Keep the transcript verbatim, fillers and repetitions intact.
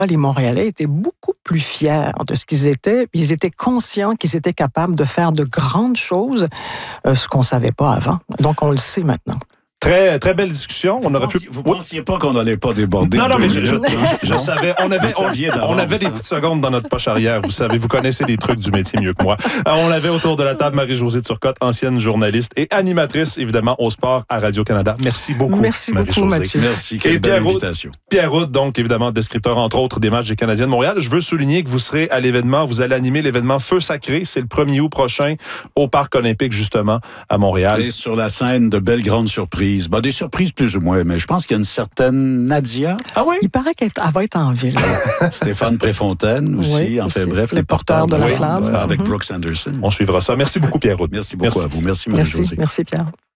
les Montréalais étaient beaucoup plus fiers de ce qu'ils étaient. Ils étaient conscients qu'ils étaient capables de faire de grandes choses, euh, ce qu'on ne savait pas avant. Donc, on le sait maintenant. Très, très belle discussion. On vous aurait pensiez, pu. Vous pensiez pas qu'on n'allait pas déborder? Non, non, mais je, je, minutes, hein? je, je savais. On avait, on, on avait des petites secondes dans notre poche arrière. Vous savez, vous connaissez les trucs du métier mieux que moi. Alors, on avait autour de la table Marie-Josée Turcotte, ancienne journaliste et animatrice, évidemment, au sport à Radio-Canada. Merci beaucoup, Merci beaucoup, Mathieu. Merci, quelle belle invitation. Pierre Houde, donc, évidemment, descripteur, entre autres, des matchs des Canadiens de Montréal. Je veux souligner que vous serez à l'événement, vous allez animer l'événement Feu Sacré. C'est le premier août prochain au Parc olympique, justement, à Montréal. Et sur la scène, de belles grandes surprises. Ben, des surprises plus ou moins, mais je pense qu'il y a une certaine Nadia. Ah oui? Il paraît qu'elle va être en ville. Stéphane Préfontaine aussi. Oui, en fait, aussi. bref, Les les porteurs de la porteurs de la flamme, flamme. avec Mm-hmm. Brooks Anderson. On suivra ça. Merci beaucoup, Pierre Houde. Merci beaucoup Merci. à vous. Merci, Merci, Marie-Josée. merci Pierre.